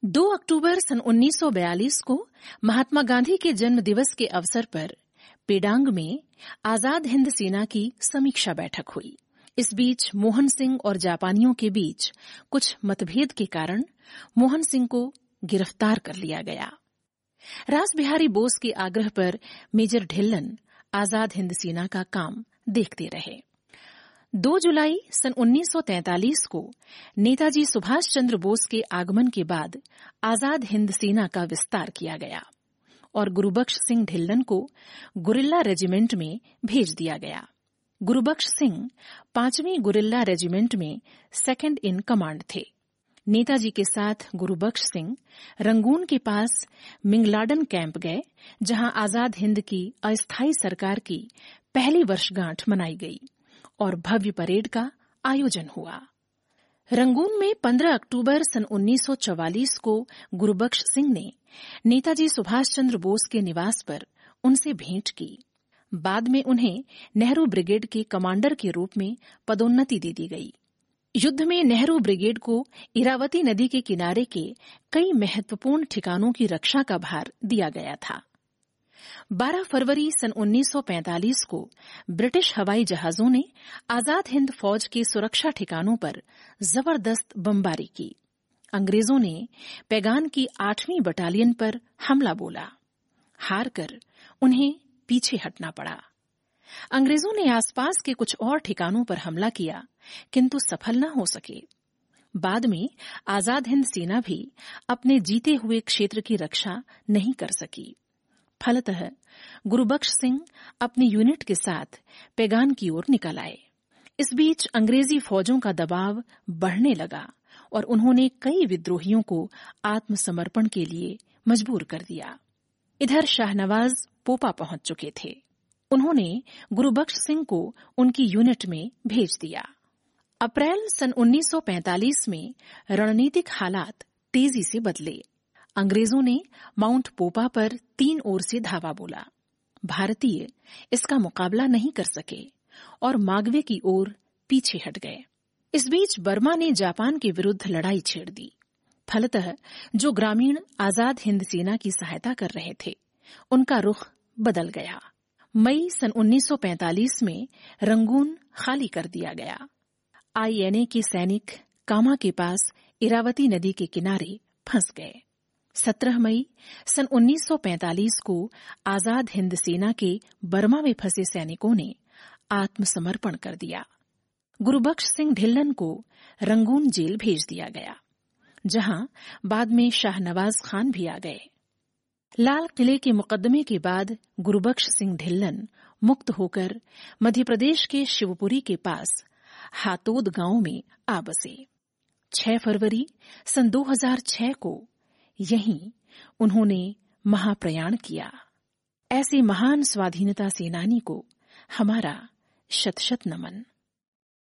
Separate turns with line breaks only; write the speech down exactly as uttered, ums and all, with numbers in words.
दो अक्टूबर सन उन्नीस सौ बयालीस को महात्मा गांधी के जन्म दिवस के अवसर पर पेडांग में आजाद हिंद सेना की समीक्षा बैठक हुई। इस बीच मोहन सिंह और जापानियों के बीच कुछ मतभेद के कारण मोहन सिंह को गिरफ्तार कर लिया गया। रास बिहारी बोस के आग्रह पर मेजर ढिल्लन आजाद हिंद सेना का काम देखते रहे। दो जुलाई सन उन्नीस सौ तैंतालीस को नेताजी सुभाष चंद्र बोस के आगमन के बाद आजाद हिंद सेना का विस्तार किया गया और गुरुबख्श सिंह ढिल्लन को गुरिल्ला रेजिमेंट में भेज दिया गया। गुरुबख्श सिंह पांचवीं गुरिल्ला रेजिमेंट में सेकंड इन कमांड थे। नेताजी के साथ गुरुबख्श सिंह रंगून के पास मिंगलाडन कैंप गए, जहां आजाद हिंद की अस्थायी सरकार की पहली वर्षगांठ मनाई गई और भव्य परेड का आयोजन हुआ। रंगून में पंद्रह अक्टूबर सन उन्नीस सौ चौवालीस को गुरुबख्श सिंह ने नेताजी सुभाष चंद्र बोस के निवास पर उनसे भेंट की। बाद में उन्हें नेहरू ब्रिगेड के कमांडर के रूप में पदोन्नति दे दी गई। युद्ध में नेहरू ब्रिगेड को इरावती नदी के किनारे के कई महत्वपूर्ण ठिकानों की रक्षा का भार दिया गया था। बारह फरवरी सन उन्नीस सौ पैंतालीस को ब्रिटिश हवाई जहाजों ने आजाद हिंद फौज के सुरक्षा ठिकानों पर जबरदस्त बमबारी की। अंग्रेजों ने पैगान की आठवीं बटालियन पर हमला बोला। हार कर उन्हें पीछे हटना पड़ा। अंग्रेजों ने आसपास के कुछ और ठिकानों पर हमला किया, किंतु सफल न हो सके। बाद में आजाद हिंद सेना भी अपने जीते हुए क्षेत्र की रक्षा नहीं कर सकी। फलतः गुरुबख्श सिंह अपनी यूनिट के साथ पैगान की ओर निकल आए। इस बीच अंग्रेजी फौजों का दबाव बढ़ने लगा और उन्होंने कई विद्रोहियों को आत्मसमर्पण के लिए मजबूर कर दिया। इधर शाहनवाज पोपा पहुंच चुके थे। उन्होंने गुरुबख्श सिंह को उनकी यूनिट में भेज दिया। अप्रैल सन उन्नीस सौ पैंतालीस में रणनीतिक हालात तेजी से बदले। अंग्रेजों ने माउंट पोपा पर तीन ओर से धावा बोला। भारतीय इसका मुकाबला नहीं कर सके और मागवे की ओर पीछे हट गए। इस बीच बर्मा ने जापान के विरुद्ध लड़ाई छेड़ दी। फलतः जो ग्रामीण आजाद हिंद सेना की सहायता कर रहे थे, उनका रुख बदल गया। मई सन उन्नीस सौ पैंतालीस में रंगून खाली कर दिया गया। आईएनए के सैनिक कामा के पास इरावती नदी के किनारे फंस गए। सत्रह मई सन उन्नीस सौ पैंतालीस को आजाद हिंद सेना के बर्मा में फंसे सैनिकों ने आत्मसमर्पण कर दिया। गुरुबख्श सिंह ढिल्लन को रंगून जेल भेज दिया गया, जहां बाद में शाहनवाज खान भी आ गए। लाल किले के मुकदमे के बाद गुरुबख्श सिंह ढिल्लन मुक्त होकर मध्य प्रदेश के शिवपुरी के पास हातोद गांव में आ बसे। छह फरवरी सन दो हज़ार छह को यहीं उन्होंने महाप्रयाण किया। ऐसे महान स्वाधीनता सेनानी को हमारा शत शत नमन।